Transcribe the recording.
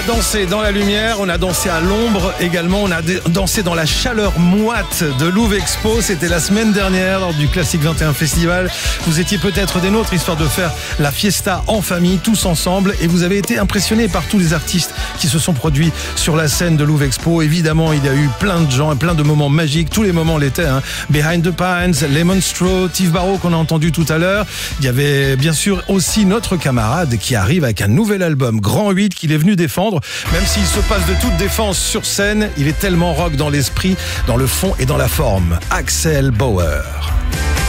dansé dans la lumière, on a dansé à l'ombre également, on a dansé dans la chaleur moite de Louvre Expo. C'était la semaine dernière lors du Classique 21 Festival. Vous étiez peut-être des nôtres, histoire de faire la fiesta en famille, tous ensemble. Et vous avez été impressionnés par tous les artistes qui se sont produits sur la scène de Louvre Expo. Évidemment, il y a eu plein de gens et plein de moments magiques. Tous les moments l'étaient. Behind the Pines, Lemon Straw, Steve Barrow qu'on a entendu tout à l'heure. Il y avait bien sûr aussi notre camarade qui arrive avec un nouvel album, Grand 8, qu'il est venu défendre. Même s'il se passe de toute défense sur scène, il est tellement rock dans l'esprit, dans le fond et dans la forme. Axel Bauer.